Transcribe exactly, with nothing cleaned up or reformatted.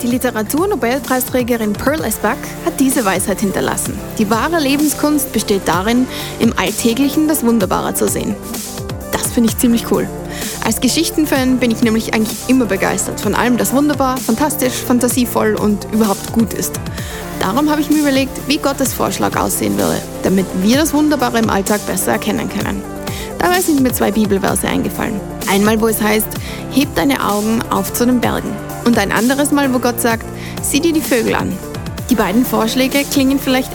Die Literaturnobelpreisträgerin Pearl S. Buck hat diese Weisheit hinterlassen. Die wahre Lebenskunst besteht darin, im Alltäglichen das Wunderbare zu sehen. Das finde ich ziemlich cool. Als Geschichtenfan bin ich nämlich eigentlich immer begeistert von allem, das wunderbar, fantastisch, fantasievoll und überhaupt gut ist. Darum habe ich mir überlegt, wie Gottes Vorschlag aussehen würde, damit wir das Wunderbare im Alltag besser erkennen können. Dabei sind mir zwei Bibelverse eingefallen. Einmal, wo es heißt, heb deine Augen auf zu den Bergen. Und ein anderes Mal, wo Gott sagt, sieh dir die Vögel an. Die beiden Vorschläge klingen vielleicht